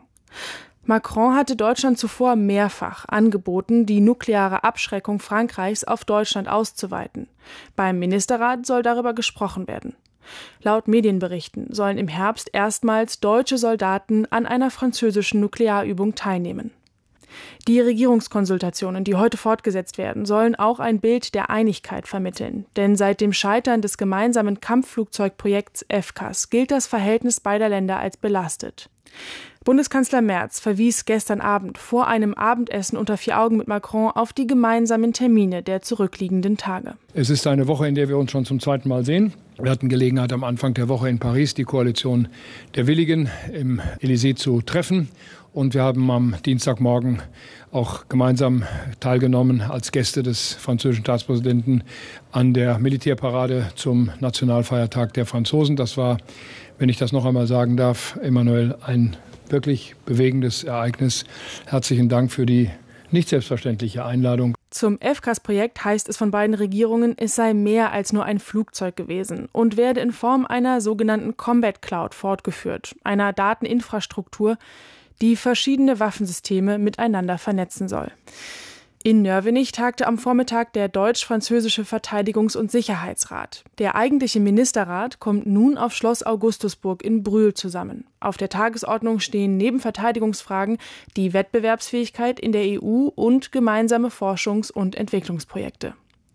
Macron hatte Deutschland zuvor mehrfach angeboten, die nukleare Abschreckung Frankreichs auf Deutschland auszuweiten. Beim Ministerrat soll darüber gesprochen werden. Laut Medienberichten sollen im Herbst erstmals deutsche Soldaten an einer französischen Nuklearübung teilnehmen. Die Regierungskonsultationen, die heute fortgesetzt werden, sollen auch ein Bild der Einigkeit vermitteln. Denn seit dem Scheitern des gemeinsamen Kampfflugzeugprojekts F C A S gilt das Verhältnis beider Länder als belastet. Bundeskanzler Merz verwies gestern Abend vor einem Abendessen unter vier Augen mit Macron auf die gemeinsamen Termine der zurückliegenden Tage. Es ist eine Woche, in der wir uns schon zum zweiten Mal sehen. Wir hatten Gelegenheit, am Anfang der Woche in Paris die Koalition der Willigen im Élysée zu treffen. Und wir haben am Dienstagmorgen auch gemeinsam teilgenommen als Gäste des französischen Staatspräsidenten an der Militärparade zum Nationalfeiertag der Franzosen. Das war, wenn ich das noch einmal sagen darf, Emmanuel, ein wirklich bewegendes Ereignis. Herzlichen Dank für die nicht selbstverständliche Einladung. Zum F C A S-Projekt heißt es von beiden Regierungen, es sei mehr als nur ein Flugzeug gewesen und werde in Form einer sogenannten Combat Cloud fortgeführt, einer Dateninfrastruktur, die verschiedene Waffensysteme miteinander vernetzen soll. In Nörvenich tagte am Vormittag der deutsch-französische Verteidigungs- und Sicherheitsrat. Der eigentliche Ministerrat kommt nun auf Schloss Augustusburg in Brühl zusammen. Auf der Tagesordnung stehen neben Verteidigungsfragen die Wettbewerbsfähigkeit in der E U und gemeinsame Forschungs- und Entwicklungsprojekte.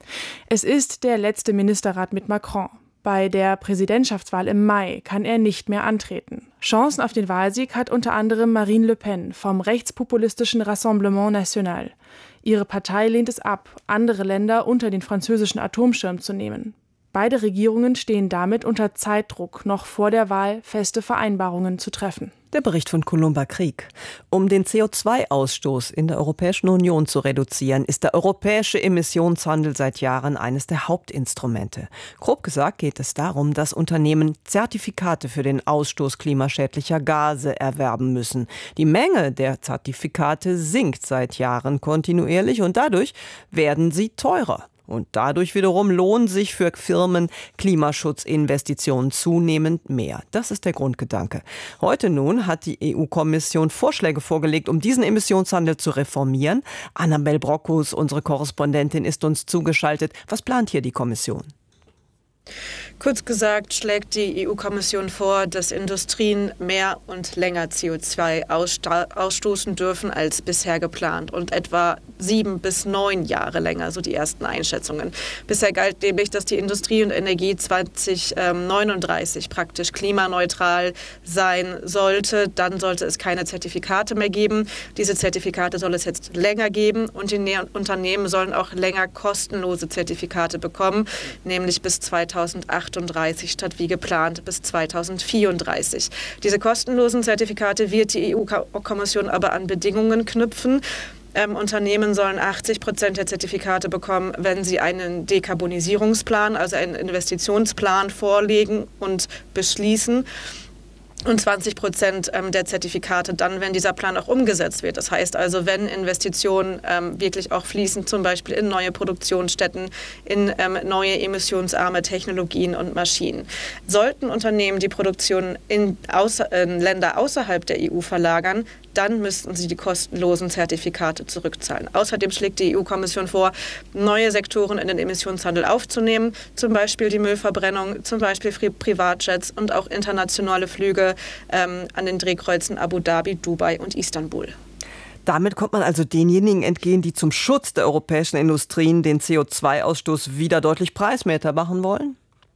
Es ist der letzte Ministerrat mit Macron. Bei der Präsidentschaftswahl im Mai kann er nicht mehr antreten. Chancen auf den Wahlsieg hat unter anderem Marine Le Pen vom rechtspopulistischen Rassemblement National. Ihre Partei lehnt es ab, andere Länder unter den französischen Atomschirm zu nehmen. Beide Regierungen stehen damit unter Zeitdruck, noch vor der Wahl feste Vereinbarungen zu treffen. Der Bericht von Colomba Krieg. Um den C O zwei Ausstoß in der Europäischen Union zu reduzieren, ist der europäische Emissionshandel seit Jahren eines der Hauptinstrumente. Grob gesagt geht es darum, dass Unternehmen Zertifikate für den Ausstoß klimaschädlicher Gase erwerben müssen. Die Menge der Zertifikate sinkt seit Jahren kontinuierlich und dadurch werden sie teurer. Und dadurch wiederum lohnen sich für Firmen Klimaschutzinvestitionen zunehmend mehr. Das ist der Grundgedanke. Heute nun hat die E U-Kommission Vorschläge vorgelegt, um diesen Emissionshandel zu reformieren. Annabel Brockus, unsere Korrespondentin, ist uns zugeschaltet. Was plant hier die Kommission? Kurz gesagt schlägt die E U-Kommission vor, dass Industrien mehr und länger C O zwei ausstoßen dürfen als bisher geplant und etwa sieben bis neun Jahre länger, so die ersten Einschätzungen. Bisher galt nämlich, dass die Industrie und Energie zwanzig neununddreißig praktisch klimaneutral sein sollte. Dann sollte es keine Zertifikate mehr geben. Diese Zertifikate soll es jetzt länger geben und die Unternehmen sollen auch länger kostenlose Zertifikate bekommen, nämlich bis zweitausendachtunddreißig statt wie geplant bis zweitausendvierunddreißig. Diese kostenlosen Zertifikate wird die E U-Kommission aber an Bedingungen knüpfen. Ähm, Unternehmen sollen achtzig Prozent der Zertifikate bekommen, wenn sie einen Dekarbonisierungsplan, also einen Investitionsplan vorlegen und beschließen. Und zwanzig Prozent der Zertifikate dann, wenn dieser Plan auch umgesetzt wird. Das heißt also, wenn Investitionen ähm, wirklich auch fließen, zum Beispiel in neue Produktionsstätten, in ähm, neue emissionsarme Technologien und Maschinen. Sollten Unternehmen die Produktion in, außer, in Länder außerhalb der E U verlagern, dann müssten sie die kostenlosen Zertifikate zurückzahlen. Außerdem schlägt die E U-Kommission vor, neue Sektoren in den Emissionshandel aufzunehmen, zum Beispiel die Müllverbrennung, zum Beispiel Privatjets und auch internationale Flüge ähm, an den Drehkreuzen Abu Dhabi, Dubai und Istanbul. Damit kommt man also denjenigen entgegen, die zum Schutz der europäischen Industrien den C O zwei Ausstoß wieder deutlich preiswerter machen wollen?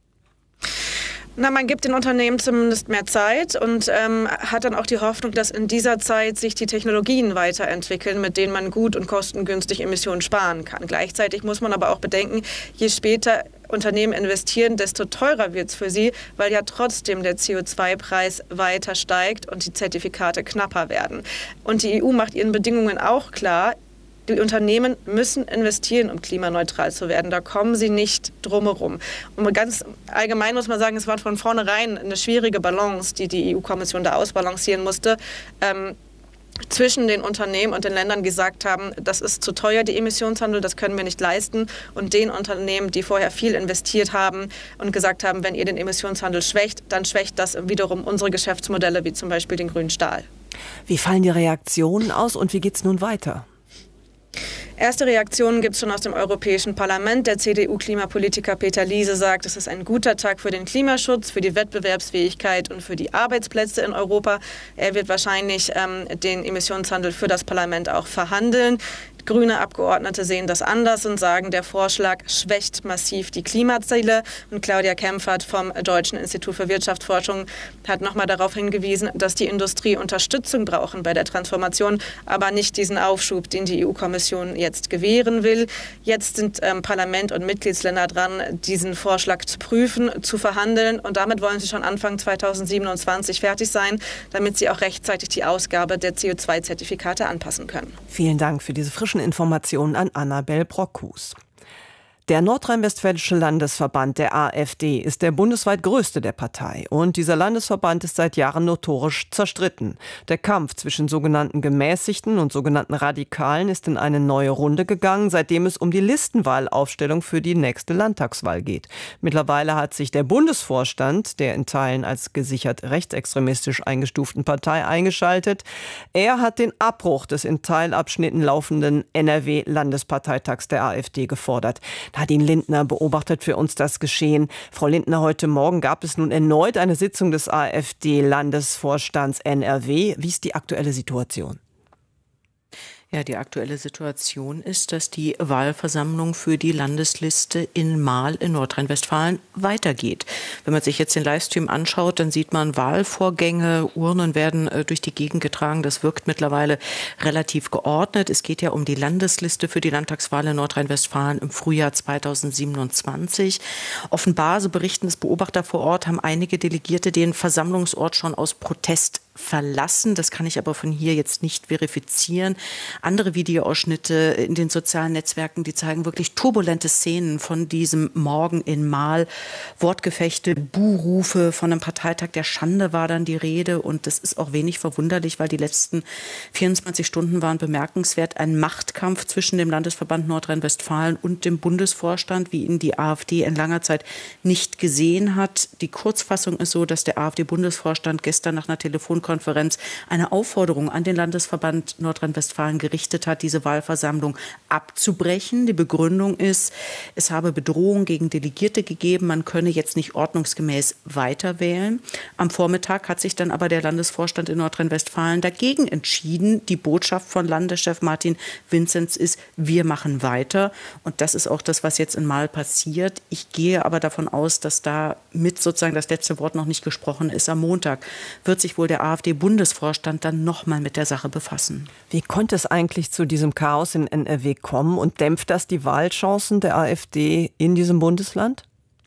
Na, man gibt den Unternehmen zumindest mehr Zeit und ähm, hat dann auch die Hoffnung, dass in dieser Zeit sich die Technologien weiterentwickeln, mit denen man gut und kostengünstig Emissionen sparen kann. Gleichzeitig muss man aber auch bedenken, je später Unternehmen investieren, desto teurer wird es für sie, weil ja trotzdem der C O zwei Preis weiter steigt und die Zertifikate knapper werden. Und die E U macht ihren Bedingungen auch klar, die Unternehmen müssen investieren, um klimaneutral zu werden. Da kommen sie nicht drumherum. Und ganz allgemein muss man sagen, es war von vornherein eine schwierige Balance, die die E U-Kommission da ausbalancieren musste, ähm, zwischen den Unternehmen und den Ländern gesagt haben, das ist zu teuer, die Emissionshandel, das können wir nicht leisten. Und den Unternehmen, die vorher viel investiert haben und gesagt haben, wenn ihr den Emissionshandel schwächt, dann schwächt das wiederum unsere Geschäftsmodelle, wie zum Beispiel den grünen Stahl. Wie fallen die Reaktionen aus und wie geht es nun weiter? Erste Reaktionen gibt es schon aus dem Europäischen Parlament. Der C D U-Klimapolitiker Peter Liese sagt, es ist ein guter Tag für den Klimaschutz, für die Wettbewerbsfähigkeit und für die Arbeitsplätze in Europa. Er wird wahrscheinlich ähm, den Emissionshandel für das Parlament auch verhandeln. Grüne Abgeordnete sehen das anders und sagen, der Vorschlag schwächt massiv die Klimaziele. Und Claudia Kempfert vom Deutschen Institut für Wirtschaftsforschung hat nochmal darauf hingewiesen, dass die Industrie Unterstützung brauchen bei der Transformation, aber nicht diesen Aufschub, den die E U-Kommission jetzt gewähren will. Jetzt sind ähm, Parlament und Mitgliedsländer dran, diesen Vorschlag zu prüfen, zu verhandeln. Und damit wollen sie schon Anfang zweitausendsiebenundzwanzig fertig sein, damit sie auch rechtzeitig die Ausgabe der C O zwei Zertifikate anpassen können. Vielen Dank für diese frischen Informationen an Annabel Brockhus. Der nordrhein-westfälische Landesverband der AfD ist der bundesweit größte der Partei. Und dieser Landesverband ist seit Jahren notorisch zerstritten. Der Kampf zwischen sogenannten Gemäßigten und sogenannten Radikalen ist in eine neue Runde gegangen, seitdem es um die Listenwahlaufstellung für die nächste Landtagswahl geht. Mittlerweile hat sich der Bundesvorstand der in Teilen als gesichert rechtsextremistisch eingestuften Partei eingeschaltet. Er hat den Abbruch des in Teilabschnitten laufenden N R W-Landesparteitags der AfD gefordert. Nadine Lindner beobachtet für uns das Geschehen. Frau Lindner, heute Morgen gab es nun erneut eine Sitzung des AfD-Landesvorstands N R W. Wie ist die aktuelle Situation? Ja, die aktuelle Situation ist, dass die Wahlversammlung für die Landesliste in Marl in Nordrhein-Westfalen weitergeht. Wenn man sich jetzt den Livestream anschaut, dann sieht man Wahlvorgänge, Urnen werden äh, durch die Gegend getragen. Das wirkt mittlerweile relativ geordnet. Es geht ja um die Landesliste für die Landtagswahl in Nordrhein-Westfalen im Frühjahr zweitausendsiebenundzwanzig. Offenbar, so berichten es Beobachter vor Ort, haben einige Delegierte den Versammlungsort schon aus Protest verlassen. Das kann ich aber von hier jetzt nicht verifizieren. Andere Videoausschnitte in den sozialen Netzwerken, die zeigen wirklich turbulente Szenen von diesem Morgen in Marl. Wortgefechte, Buhrufe von einem Parteitag der Schande war dann die Rede. Und das ist auch wenig verwunderlich, weil die letzten vierundzwanzig Stunden waren bemerkenswert. Ein Machtkampf zwischen dem Landesverband Nordrhein-Westfalen und dem Bundesvorstand, wie ihn die AfD in langer Zeit nicht gesehen hat. Die Kurzfassung ist so, dass der AfD-Bundesvorstand gestern nach einer Telefonkonferenz Pressekonferenz eine Aufforderung an den Landesverband Nordrhein-Westfalen gerichtet hat, diese Wahlversammlung abzubrechen. Die Begründung ist, es habe Bedrohungen gegen Delegierte gegeben, man könne jetzt nicht ordnungsgemäß weiter wählen. Am Vormittag hat sich dann aber der Landesvorstand in Nordrhein-Westfalen dagegen entschieden. Die Botschaft von Landeschef Martin Vinzenz ist, wir machen weiter. Und das ist auch das, was jetzt in Marl passiert. Ich gehe aber davon aus, dass da mit sozusagen das letzte Wort noch nicht gesprochen ist. Am Montag wird sich wohl der AfD-Bundesvorstand dann noch mal mit der Sache befassen. Wie konnte es eigentlich zu diesem Chaos in N R W kommen und dämpft das die Wahlchancen der AfD in diesem Bundesland?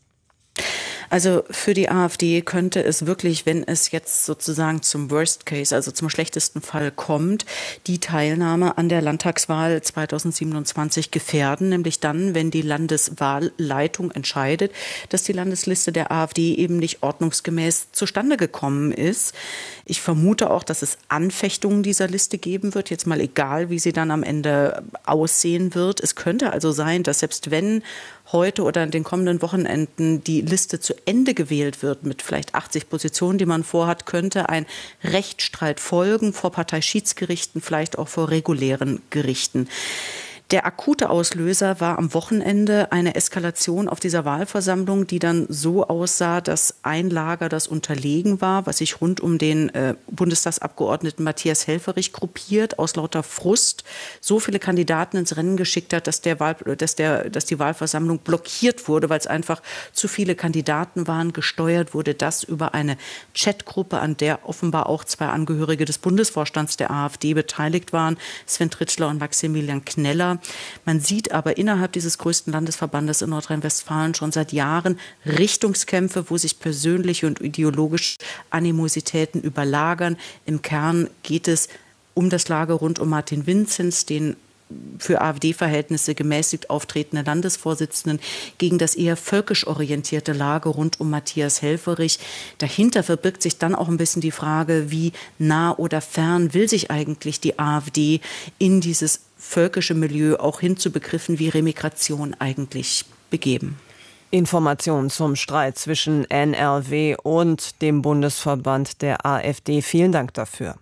Also für die AfD könnte es wirklich, wenn es jetzt sozusagen zum Worst Case, also zum schlechtesten Fall kommt, die Teilnahme an der Landtagswahl zweitausendsiebenundzwanzig gefährden, nämlich dann, wenn die Landeswahlleitung entscheidet, dass die Landesliste der AfD eben nicht ordnungsgemäß zustande gekommen ist. Ich vermute auch, dass es Anfechtungen dieser Liste geben wird, jetzt mal egal, wie sie dann am Ende aussehen wird. Es könnte also sein, dass selbst wenn heute oder in den kommenden Wochenenden die Liste zu Ende gewählt wird mit vielleicht achtzig Positionen, die man vorhat, könnte ein Rechtsstreit folgen vor Parteischiedsgerichten, vielleicht auch vor regulären Gerichten. Der akute Auslöser war am Wochenende eine Eskalation auf dieser Wahlversammlung, die dann so aussah, dass ein Lager, das unterlegen war, was sich rund um den äh, Bundestagsabgeordneten Matthias Helfferich gruppiert, aus lauter Frust so viele Kandidaten ins Rennen geschickt hat, dass, der Wahl, dass, der, dass die Wahlversammlung blockiert wurde, weil es einfach zu viele Kandidaten waren. Gesteuert wurde das über eine Chatgruppe, an der offenbar auch zwei Angehörige des Bundesvorstands der AfD beteiligt waren, Sven Tritschler und Maximilian Kneller. Man sieht aber innerhalb dieses größten Landesverbandes in Nordrhein-Westfalen schon seit Jahren Richtungskämpfe, wo sich persönliche und ideologische Animositäten überlagern. Im Kern geht es um das Lager rund um Martin Vinzenz, den für AfD-Verhältnisse gemäßigt auftretenden Landesvorsitzenden, gegen das eher völkisch orientierte Lager rund um Matthias Helfferich. Dahinter verbirgt sich dann auch ein bisschen die Frage, wie nah oder fern will sich eigentlich die AfD in dieses völkische Milieu auch hin zu Begriffen wie Remigration eigentlich begeben. Informationen zum Streit zwischen N R W und dem Bundesverband der AfD. Vielen Dank dafür.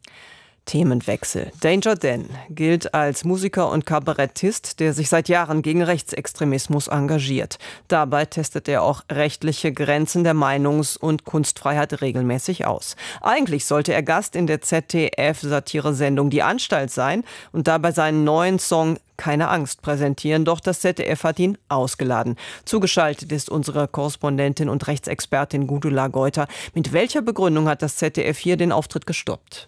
Themenwechsel. Danger Dan gilt als Musiker und Kabarettist, der sich seit Jahren gegen Rechtsextremismus engagiert. Dabei testet er auch rechtliche Grenzen der Meinungs- und Kunstfreiheit regelmäßig aus. Eigentlich sollte er Gast in der Z D F-Satiresendung Die Anstalt sein und dabei seinen neuen Song Keine Angst präsentieren, doch das Z D F hat ihn ausgeladen. Zugeschaltet ist unsere Korrespondentin und Rechtsexpertin Gudula Geuter. Mit welcher Begründung hat das Z D F hier den Auftritt gestoppt?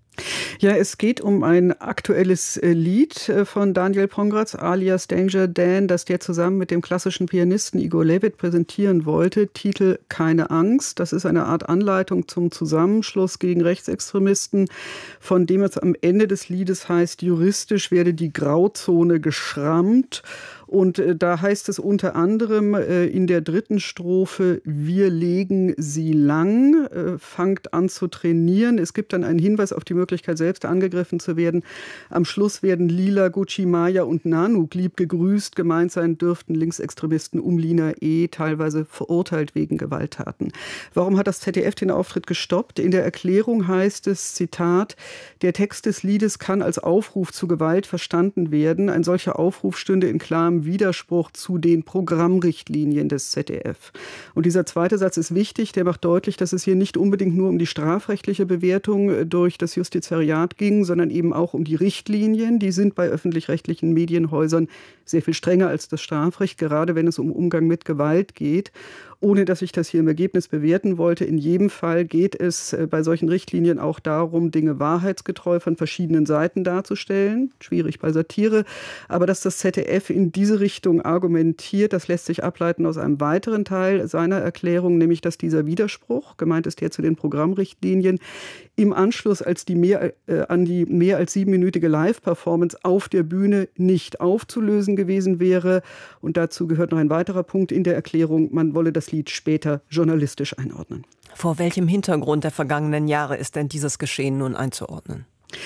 Ja, es geht um ein aktuelles Lied von Daniel Pongratz alias Danger Dan, das der zusammen mit dem klassischen Pianisten Igor Levit präsentieren wollte. Titel Keine Angst. Das ist eine Art Anleitung zum Zusammenschluss gegen Rechtsextremisten, von dem es am Ende des Liedes heißt, juristisch werde die Grauzone geschrammt. Und äh, da heißt es unter anderem äh, in der dritten Strophe, wir legen sie lang, äh, fangt an zu trainieren. Es gibt dann einen Hinweis auf die Möglichkeit, selbst angegriffen zu werden. Am Schluss werden Lila, Gucci Maya und Nanook lieb gegrüßt. Gemeint sein dürften Linksextremisten um Lina E., teilweise verurteilt wegen Gewalttaten. Warum hat das Z D F den Auftritt gestoppt? In der Erklärung heißt es, Zitat, der Text des Liedes kann als Aufruf zu Gewalt verstanden werden. Ein solcher Aufruf stünde in klarem Widerspruch zu den Programmrichtlinien des Z D F. Und dieser zweite Satz ist wichtig, der macht deutlich, dass es hier nicht unbedingt nur um die strafrechtliche Bewertung durch das Justizariat ging, sondern eben auch um die Richtlinien. Die sind bei öffentlich-rechtlichen Medienhäusern sehr viel strenger als das Strafrecht, gerade wenn es um Umgang mit Gewalt geht. Ohne dass ich das hier im Ergebnis bewerten wollte, in jedem Fall geht es bei solchen Richtlinien auch darum, Dinge wahrheitsgetreu von verschiedenen Seiten darzustellen. Schwierig bei Satire. Aber dass das Z D F in diese Richtung argumentiert, das lässt sich ableiten aus einem weiteren Teil seiner Erklärung, nämlich dass dieser Widerspruch, gemeint ist der zu den Programmrichtlinien, im Anschluss als die mehr, äh, an die mehr als siebenminütige Live-Performance auf der Bühne nicht aufzulösen gewesen wäre. Und dazu gehört noch ein weiterer Punkt in der Erklärung, man wolle das Lied später journalistisch einordnen. Vor welchem Hintergrund der vergangenen Jahre ist denn dieses Geschehen nun einzuordnen?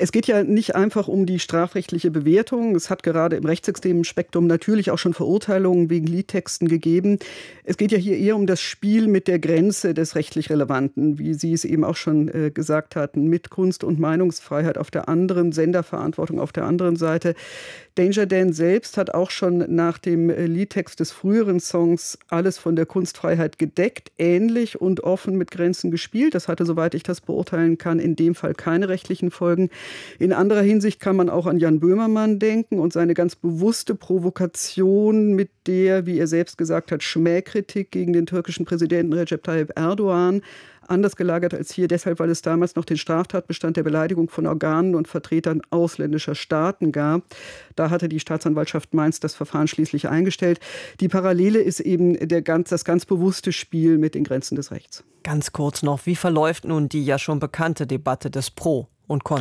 Es geht ja nicht einfach um die strafrechtliche Bewertung. Es hat gerade im rechtsextremen Spektrum natürlich auch schon Verurteilungen wegen Liedtexten gegeben. Es geht ja hier eher um das Spiel mit der Grenze des rechtlich Relevanten, wie Sie es eben auch schon äh, gesagt hatten, mit Kunst- und Meinungsfreiheit auf der anderen, Senderverantwortung auf der anderen Seite. Danger Dan selbst hat auch schon nach dem Liedtext des früheren Songs alles von der Kunstfreiheit gedeckt, ähnlich und offen mit Grenzen gespielt. Das hatte, soweit ich das beurteilen kann, in dem Fall keine rechtlichen Folgen. In anderer Hinsicht kann man auch an Jan Böhmermann denken und seine ganz bewusste Provokation mit der, wie er selbst gesagt hat, Schmähkritik gegen den türkischen Präsidenten Recep Tayyip Erdogan. Anders gelagert als hier, deshalb, weil es damals noch den Straftatbestand der Beleidigung von Organen und Vertretern ausländischer Staaten gab. Da hatte die Staatsanwaltschaft Mainz das Verfahren schließlich eingestellt. Die Parallele ist eben der ganz, das ganz bewusste Spiel mit den Grenzen des Rechts. Ganz kurz noch, wie verläuft nun die ja schon bekannte Debatte des Pro und Contra?